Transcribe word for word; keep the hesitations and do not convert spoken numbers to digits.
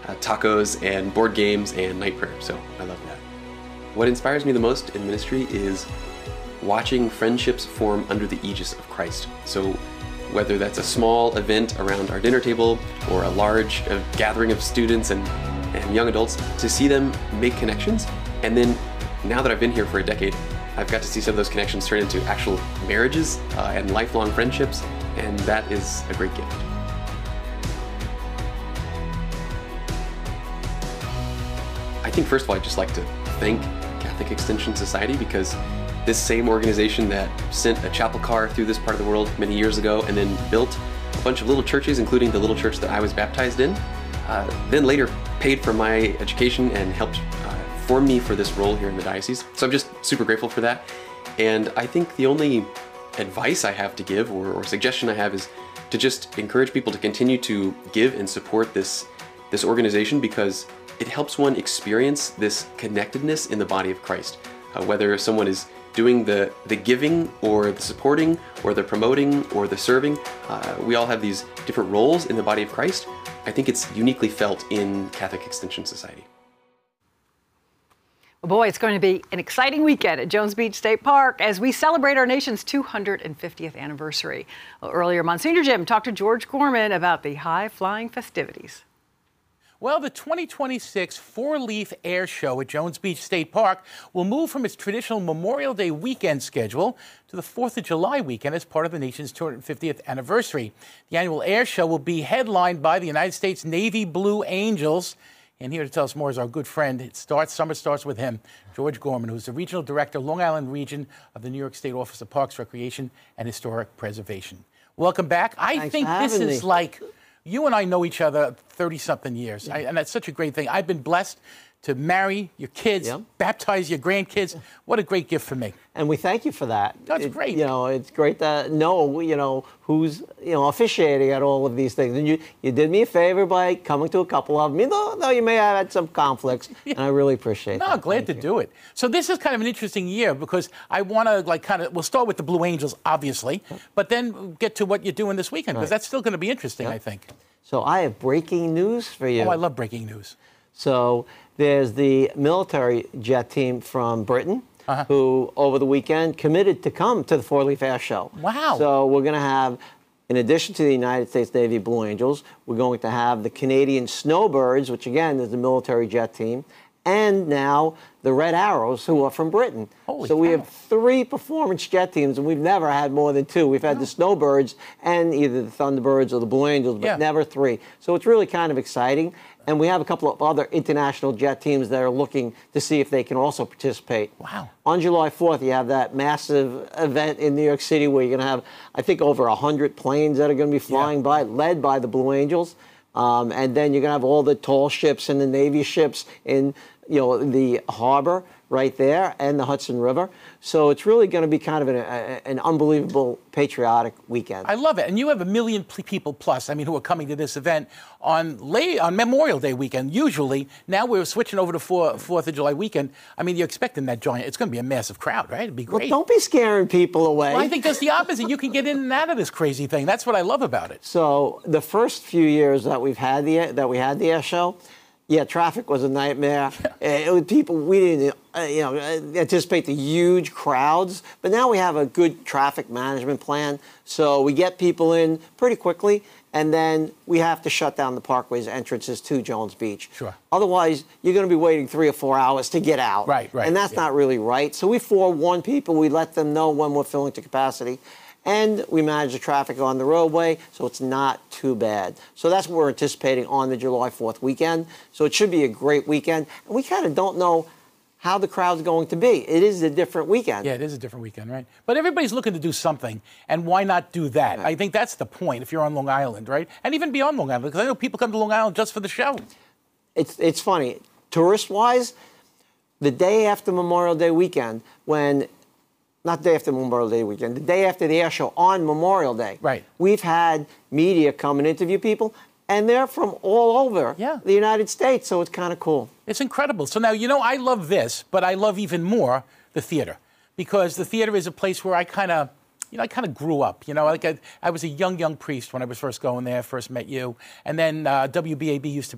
uh, tacos and board games and night prayer. So I love that. What inspires me the most in ministry is watching friendships form under the aegis of Christ. So whether that's a small event around our dinner table or a large uh, gathering of students and, and young adults, to see them make connections. And then now that I've been here for a decade, I've got to see some of those connections turn into actual marriages uh, and lifelong friendships, and that is a great gift. I think first of all, I'd just like to thank Catholic Extension Society, because this same organization that sent a chapel car through this part of the world many years ago and then built a bunch of little churches, including the little church that I was baptized in, uh, then later paid for my education and helped uh, form me for this role here in the diocese. So I'm just super grateful for that. And I think the only advice I have to give or, or suggestion I have is to just encourage people to continue to give and support this, this organization, because it helps one experience this connectedness in the body of Christ. Uh, whether someone is doing the, the giving or the supporting or the promoting or the serving, uh, we all have these different roles in the body of Christ. I think it's uniquely felt in Catholic Extension Society. Well, boy, it's going to be an exciting weekend at Jones Beach State Park as we celebrate our nation's two hundred fiftieth anniversary. Well, earlier, Monsignor Jim talked to George Gorman about the high-flying festivities. Well, the twenty twenty-six four-leaf air show at Jones Beach State Park will move from its traditional Memorial Day weekend schedule to the fourth of July weekend as part of the nation's two hundred fiftieth anniversary. The annual air show will be headlined by the United States Navy Blue Angels. And here to tell us more is our good friend. It starts, summer starts with him, George Gorman, who's the Regional Director, Long Island Region of the New York State Office of Parks, Recreation, and Historic Preservation. Welcome back. I Thanks think for this having is me. like... You and I know each other thirty-something years, I, and that's such a great thing. I've been blessed to marry your kids, Yep. baptize your grandkids. What a great gift for me. And we thank you for that. That's It- great. You know, it's great to know, you know, who's, you know, officiating at all of these things. And you, you did me a favor by coming to a couple of them, even though, though you may have had some conflicts, and I really appreciate No, that. glad Thank to you. do it. So this is kind of an interesting year because I want to, like, kind of, we'll start with the Blue Angels, obviously, but then get to what you're doing this weekend, because Right. that's still going to be interesting, Yep. I think. So I have breaking news for you. Oh, I love breaking news. So there's the military jet team from Britain Uh-huh. who, over the weekend, committed to come to the Four-Leaf Air Show. Wow. So we're going to have, in addition to the United States Navy Blue Angels, we're going to have the Canadian Snowbirds, which, again, is the military jet team, and now the Red Arrows, who are from Britain. Holy so we cow. have three performance jet teams, and we've never had more than two. We've had the Snowbirds and either the Thunderbirds or the Blue Angels, but Yeah. never three. So it's really kind of exciting. And we have a couple of other international jet teams that are looking to see if they can also participate. Wow. On July fourth, you have that massive event in New York City where you're going to have, I think, over one hundred planes that are going to be flying Yeah. by, led by the Blue Angels. Um, and then you're going to have all the tall ships and the Navy ships in, you know, the harbor right there and the Hudson River. So it's really going to be kind of an, a, an unbelievable patriotic weekend. I love it. And you have a million pl- people plus, I mean, who are coming to this event on late, on Memorial Day weekend, usually. Now we're switching over to four, fourth of July weekend. I mean, you're expecting that giant, it's going to be a massive crowd, right? It'd be Well, great. don't be scaring people away. Well, I think that's the opposite. You can get in and out of this crazy thing. That's what I love about it. So the first few years that we've had the that we had the air show, yeah, traffic was a nightmare. It was people we didn't uh, you know anticipate the huge crowds, but now we have a good traffic management plan. So we get people in pretty quickly, and then we have to shut down the parkway's entrances to Jones Beach. Sure. Otherwise, you're going to be waiting three or four hours to get out. Right, right, And that's yeah. not really right. So we forewarn people. We let them know when we're filling to capacity. And we manage the traffic on the roadway, so it's not too bad. So that's what we're anticipating on the July fourth weekend. So it should be a great weekend. And we kind of don't know how the crowd's going to be. It is a different weekend. Yeah, it is a different weekend, right? But everybody's looking to do something, and why not do that? Right. I think that's the point if you're on Long Island, right? And even beyond Long Island, because I know people come to Long Island just for the show. It's, it's funny. Tourist-wise, the day after Memorial Day weekend, when not the day after Memorial Day weekend, the day after the air show on Memorial Day. Right. We've had media come and interview people, and they're from all over Yeah. the United States, so it's kind of cool. It's incredible. So now, you know, I love this, but I love even more the theater, because the theater is a place where I kind of, you know, I kind of grew up. You know, like I, I was a young, young priest when I was first going there, first met you. And then uh, W B A B used to